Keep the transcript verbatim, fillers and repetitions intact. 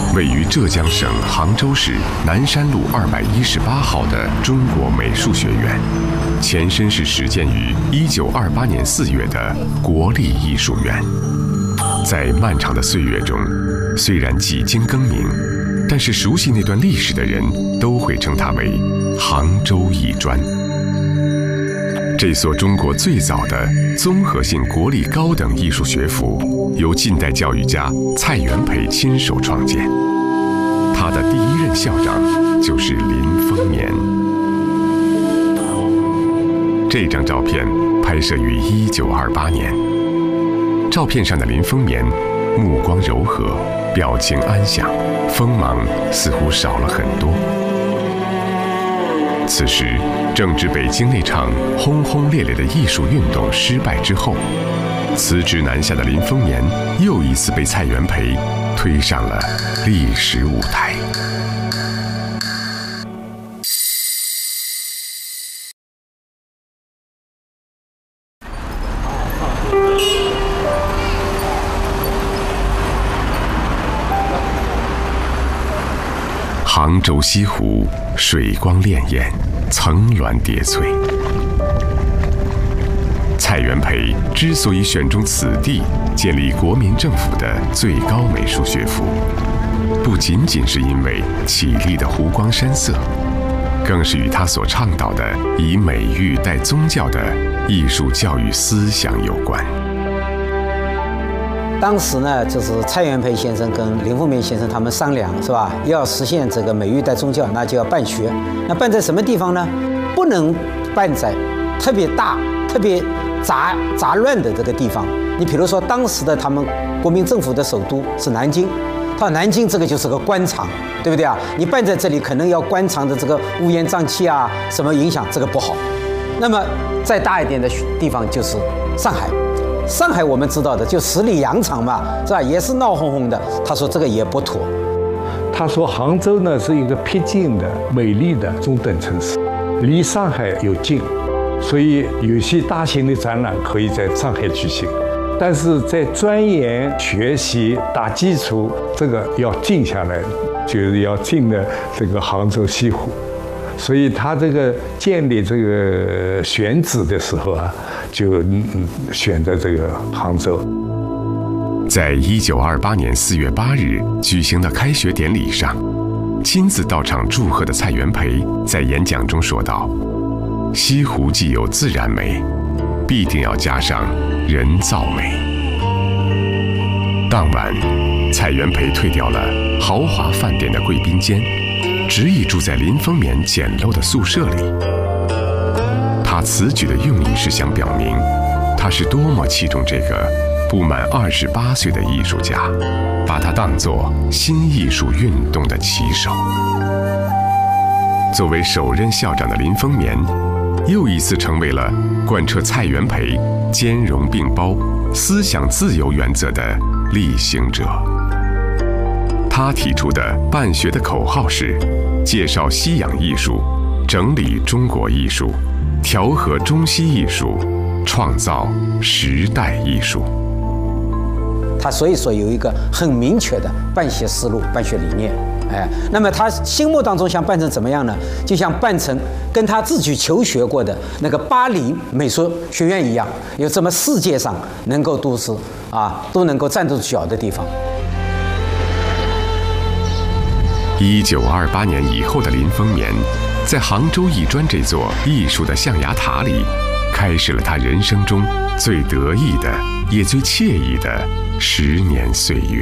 位于浙江省杭州市南山路二百一十八号的中国美术学院，前身是始建于一九二八年四月的国立艺术院。在漫长的岁月中，虽然几经更名，但是熟悉那段历史的人都会称它为杭州艺专。这所中国最早的综合性国立高等艺术学府，由近代教育家蔡元培亲手创建。他的第一任校长就是林风眠。这张照片拍摄于一九二八年，照片上的林风眠目光柔和，表情安详，锋芒似乎少了很多。此时正值北京那场轰轰烈烈的艺术运动失败之后，辞职南下的林风眠又一次被蔡元培推上了历史舞台。杭州西湖水光潋滟，层峦叠翠。蔡元培之所以选中此地建立国民政府的最高美术学府，不仅仅是因为绮丽的湖光山色，更是与他所倡导的以美育带宗教的艺术教育思想有关。 当时呢，就是蔡元培先生跟林风眠先生他们商量，是吧？要实现这个美育带宗教，那就要办学。那办在什么地方呢？不能办在特别大、特别杂杂乱的这个地方。你比如说，当时的他们国民政府的首都是南京，他说南京这个就是个官场，对不对啊？你办在这里，可能要官场的这个乌烟瘴气啊，什么影响，这个不好。那么再大一点的地方就是上海。上海我们知道的就十里洋场嘛，是吧？也是闹哄哄的。他说这个也不妥。 他说杭州呢是一个僻静的、美丽的中等城市，离上海又近，所以有些大型的展览可以在上海举行，但是在钻研、学习、打基础，这个要静下来，就是要进的这个杭州西湖。所以他这个建立这个选址的时候啊，就选在这个杭州。 在一九二八年四月八日举行的开学典礼上，亲自到场祝贺的蔡元培在演讲中说道：“西湖既有自然美，必定要加上人造美。”当晚，蔡元培退掉了豪华饭店的贵宾间，执意住在林风眠简陋的宿舍里。他此举的用意是想表明，他是多么器重这个不满二十八岁的艺术家，把他当作新艺术运动的旗手。作为首任校长的林风眠，又一次成为了贯彻蔡元培兼容并包、思想自由原则的力行者。他提出的办学的口号是：介绍西洋艺术，整理中国艺术，调和中西艺术，创造时代艺术。 他所以说有一个很明确的办学思路、办学理念。哎，那么他心目当中想办成怎么样呢？就像办成跟他自己求学过的那个巴黎美术学院一样，有这么世界上能够都是啊都能够站得住脚的地方。 一九二八年以后的林风眠，在杭州艺专这座艺术的象牙塔里，开始了他人生中最得意的也最惬意的十年岁月。